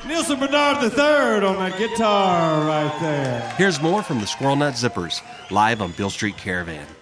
Nielsen Bernard III on that guitar right there. Here's more from the Squirrel Nut Zippers, live on Beale Street Caravan.